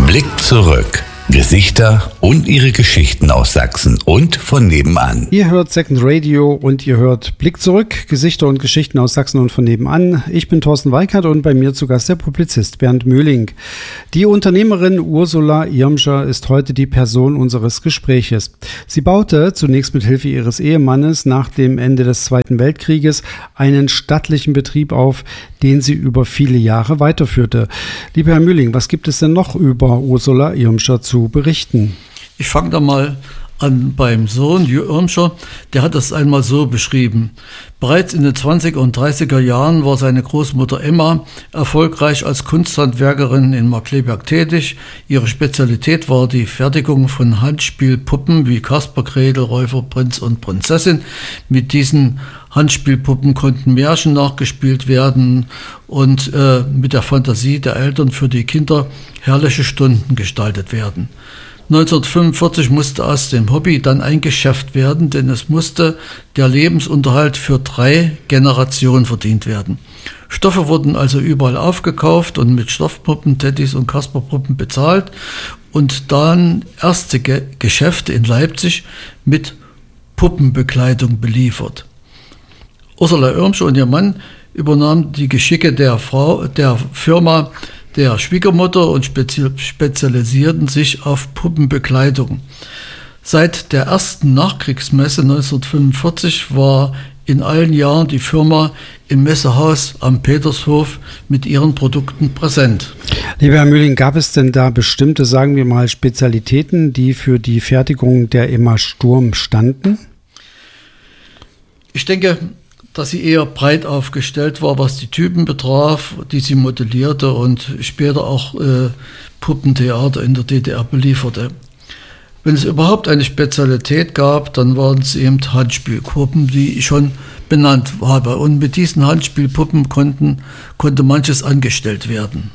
Blick zurück. Gesichter und ihre Geschichten aus Sachsen und von nebenan. Ihr hört Second Radio und ihr hört Blick zurück. Gesichter und Geschichten aus Sachsen und von nebenan. Ich bin Thorsten Weikert und bei mir zu Gast der Publizist Bernd Möhling. Die Unternehmerin Ursula Irmscher ist heute die Person unseres Gespräches. Sie baute zunächst mit Hilfe ihres Ehemannes nach dem Ende des Zweiten Weltkrieges einen stattlichen Betrieb auf, den sie über viele Jahre weiterführte. Lieber Herr Möhling, was gibt es denn noch über Ursula Irmscher zu berichten? Ich fange da mal an beim Sohn, Jürgen Irmscher. Der hat das einmal so beschrieben. Bereits in den 20er und 30er Jahren war seine Großmutter Emma erfolgreich als Kunsthandwerkerin in Markkleeberg tätig. Ihre Spezialität war die Fertigung von Handspielpuppen wie Kasper, Gretel, Räuber, Prinz und Prinzessin. Mit diesen Handspielpuppen konnten Märchen nachgespielt werden und mit der Fantasie der Eltern für die Kinder herrliche Stunden gestaltet werden. 1945 musste aus dem Hobby dann ein Geschäft werden, denn es musste der Lebensunterhalt für 3 Generationen verdient werden. Stoffe wurden also überall aufgekauft und mit Stoffpuppen, Teddys und Kasperpuppen bezahlt und dann erste Geschäfte in Leipzig mit Puppenbekleidung beliefert. Ursula Irmscher und ihr Mann übernahmen die Geschicke der Firma der Schwiegermutter und spezialisierten sich auf Puppenbekleidung. Seit der ersten Nachkriegsmesse 1945 war in allen Jahren die Firma im Messehaus am Petershof mit ihren Produkten präsent. Lieber Herr Möhling, gab es denn da bestimmte, sagen wir mal, Spezialitäten, die für die Fertigung der Emma Sturm standen? Ich denke, dass sie eher breit aufgestellt war, was die Typen betraf, die sie modellierte und später auch Puppentheater in der DDR belieferte. Wenn es überhaupt eine Spezialität gab, dann waren es eben Handspielpuppen, die ich schon benannt habe. Und mit diesen Handspielpuppen konnte manches angestellt werden.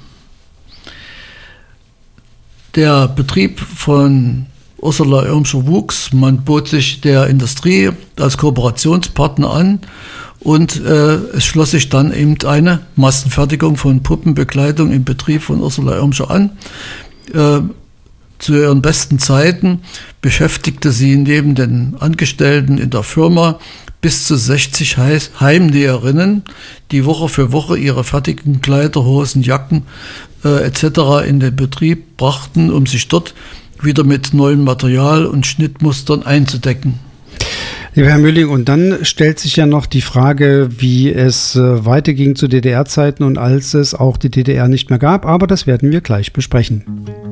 Der Betrieb von Ursula Irmscher wuchs. Man bot sich der Industrie als Kooperationspartner an und es schloss sich dann eben eine Massenfertigung von Puppenbekleidung im Betrieb von Ursula Irmscher an. Zu ihren besten Zeiten beschäftigte sie neben den Angestellten in der Firma bis zu 60 Heimnäherinnen, die Woche für Woche ihre fertigen Kleider, Hosen, Jacken etc. in den Betrieb brachten, um sich dort wieder mit neuem Material und Schnittmustern einzudecken. Lieber Herr Möhling, und dann stellt sich ja noch die Frage, wie es weiterging zu DDR-Zeiten und als es auch die DDR nicht mehr gab, aber das werden wir gleich besprechen.